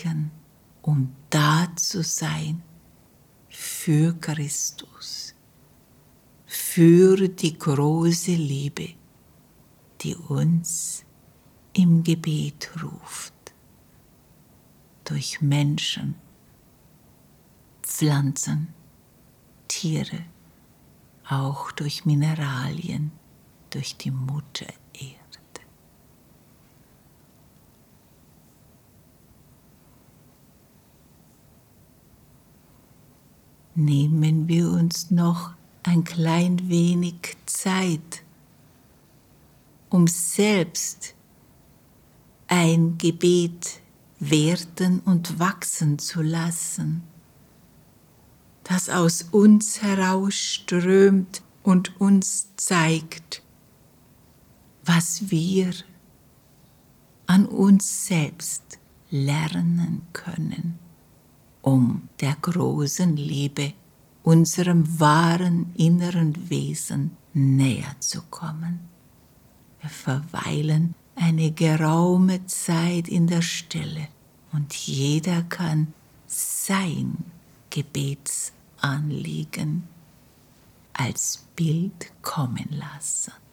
weichen, um da zu sein für Christus, für die große Liebe, die uns im Gebet ruft, durch Menschen, Pflanzen, Tiere, auch durch Mineralien, durch die Mutter Erde. Nehmen wir uns noch ein klein wenig Zeit, um selbst ein Gebet werden und wachsen zu lassen, das aus uns herausströmt und uns zeigt, was wir an uns selbst lernen können, um der großen Liebe, unserem wahren inneren Wesen näher zu kommen. Wir verweilen eine geraume Zeit in der Stille und jeder kann sein Gebetsanliegen als Bild kommen lassen.